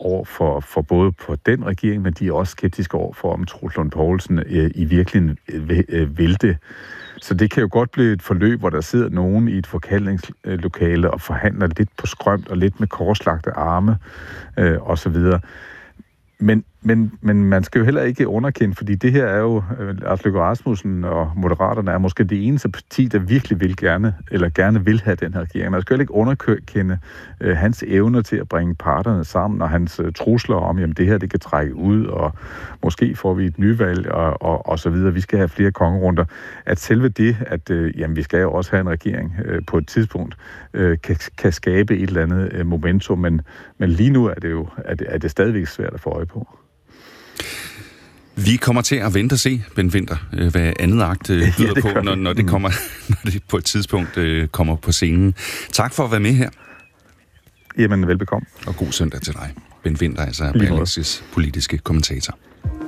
over for både på den regering, men de er også skeptiske over for, om Troels Lund Poulsen i virkeligheden vil det. Så det kan jo godt blive et forløb, hvor der sidder nogen i et forkaldningslokale og forhandler lidt på skrømt og lidt med korslagte arme osv. Men man skal jo heller ikke underkende, fordi det her er jo, Lars Løkke Rasmussen og Moderaterne er måske det eneste parti, der virkelig gerne vil have den her regering. Man skal jo ikke underkende hans evner til at bringe parterne sammen, og hans trusler om, jamen det her, det kan trække ud, og måske får vi et nyvalg, og så videre. Vi skal have flere kongerunder. At selve det, at jamen, vi skal jo også have en regering på et tidspunkt, kan skabe et eller andet momentum, men lige nu er det stadigvæk svært at få øje på. Vi kommer til at vente og se, Ben Winther, hvad andet akt byder på, når det på et tidspunkt kommer på scenen. Tak for at være med her. Jamen, velbekomme. Og god søndag til dig. Ben Winther, altså Berlingskes politiske kommentator.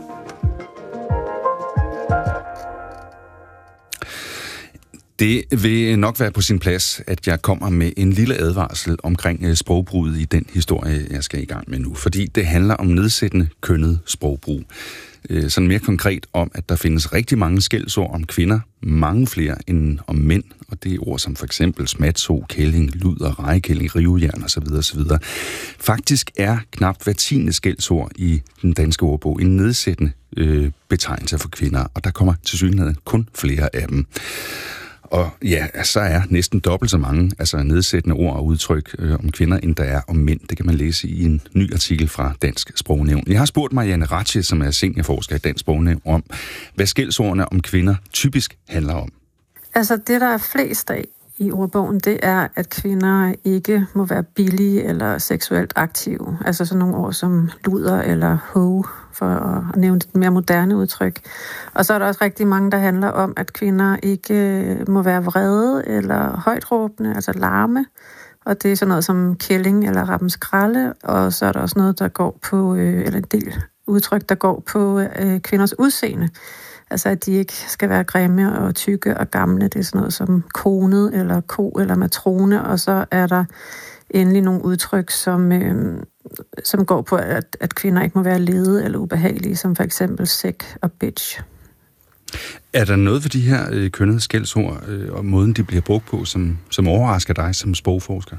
Det vil nok være på sin plads, at jeg kommer med en lille advarsel omkring sprogbruget i den historie, jeg skal i gang med nu. Fordi det handler om nedsættende kønnet sprogbrug. Sådan mere konkret om, at der findes rigtig mange skældsord om kvinder, mange flere end om mænd, og det er ord som for eksempel smatso, kælling, luder, rejekælling, rivejern osv. osv. Faktisk er knap hver 10. skældsord i den danske ordbog en nedsættende betegnelse for kvinder, og der kommer tilsyneladende kun flere af dem. Og ja, så er næsten dobbelt så mange nedsættende ord og udtryk om kvinder, end der er om mænd. Det kan man læse i en ny artikel fra Dansk Sprognævn. Jeg har spurgt Marianne Ratche, som er seniorforsker i Dansk Sprognævn, om, hvad skældsordene om kvinder typisk handler om. Altså det, der er flest af i ordbogen, det er, at kvinder ikke må være billige eller seksuelt aktive. Altså sådan nogle ord som luder eller hoe, for at nævne et mere moderne udtryk. Og så er der også rigtig mange, der handler om, at kvinder ikke må være vrede eller højtråbende, altså larme. Og det er sådan noget som kælling eller rappenskralle. Og så er der også noget, der går på, eller en del udtryk, der går på kvinders udseende. Altså, at de ikke skal være grimme og tykke og gamle. Det er sådan noget som konet, eller ko, eller matrone. Og så er der endelig nogle udtryk, som går på, at kvinder ikke må være lede eller ubehagelige, som for eksempel sæk og bitch. Er der noget for de her kønnede skældsord og måden, de bliver brugt på, som overrasker dig som sprogforsker?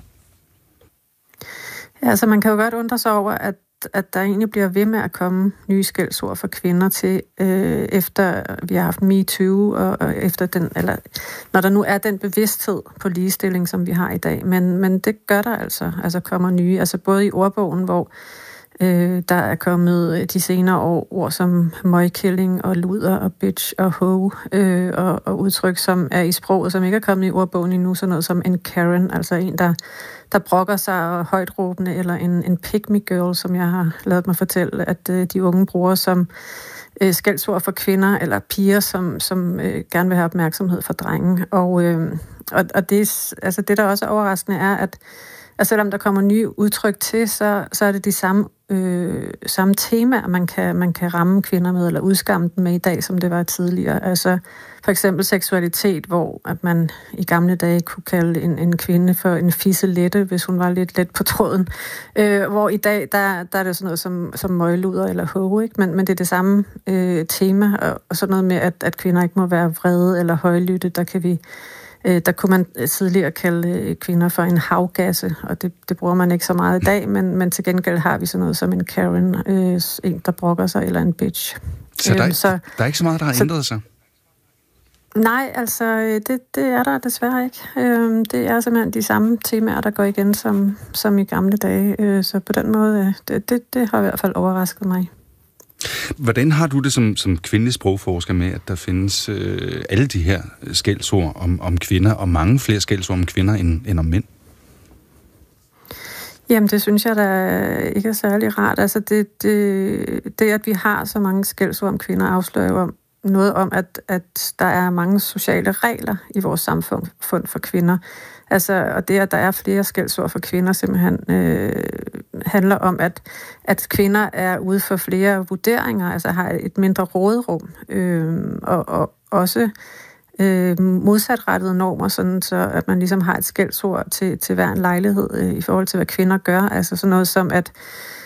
Ja, altså man kan jo godt undre sig over, at der egentlig bliver ved med at komme nye skældsord for kvinder til, efter vi har haft MeToo, og efter når der nu er den bevidsthed på ligestilling, som vi har i dag. Men det gør der altså kommer nye, altså både i ordbogen, hvor der er kommet de senere ord som møgkælling og luder og bitch og hoe, og udtryk, som er i sproget, som ikke er kommet i ordbogen endnu, sådan noget som en Karen, altså en, der brokker sig og højtråbende, eller en pick me girl, som jeg har lavet mig fortælle, at de unge bruger som skældsord for kvinder eller piger, som gerne vil have opmærksomhed for drenge. Og det, altså det, der også er overraskende, er, at selvom der kommer nye udtryk til, så er det de samme temaer, man kan ramme kvinder med, eller udskamme dem med i dag, som det var tidligere. Altså for eksempel seksualitet, hvor at man i gamle dage kunne kalde en kvinde for en fisselette, hvis hun var lidt let på tråden. Hvor i dag, der er det sådan noget som møgluder eller hoe, ikke? Men det er det samme tema, og sådan noget med, at kvinder ikke må være vrede eller højlytte, der kunne man tidligere kalde kvinder for en havgasse, og det bruger man ikke så meget i dag, men til gengæld har vi sådan noget som en Karen, en der brokker sig, eller en bitch. Så der er ikke så meget, der har ændret sig? Nej, altså det er der desværre ikke. Det er simpelthen de samme temaer, der går igen som i gamle dage, så på den måde, det har i hvert fald overrasket mig. Hvordan har du det som kvindelig sprogforsker med, at der findes alle de her skældsord om kvinder, og mange flere skældsord om kvinder end om mænd? Jamen, det synes jeg da ikke er særlig rart. Altså, det at vi har så mange skældsord om kvinder, afslører jo noget om, at der er mange sociale regler i vores samfund for kvinder. Altså, og det, at der er flere skældsord for kvinder, simpelthen handler om, at kvinder er ude for flere vurderinger, altså har et mindre råderum, og også modsatrettede normer, sådan så at man ligesom har et skældsord til hver en lejlighed i forhold til, hvad kvinder gør. Altså sådan noget som,